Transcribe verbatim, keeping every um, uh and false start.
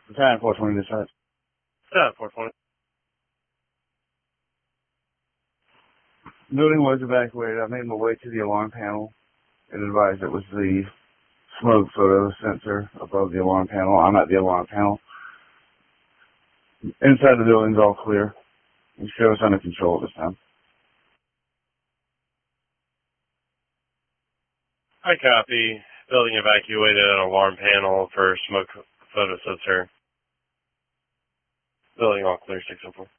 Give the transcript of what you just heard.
Battalion four twenty dispatch. Battalion four twenty. Building was evacuated. I made my way to the alarm panel. It advised it was the smoke photo sensor above the alarm panel. I'm at the alarm panel. Inside the building's all clear. The show is under control at this time. I copy. Building evacuated an alarm panel for smoke photo sensor. Building all clear, six oh four.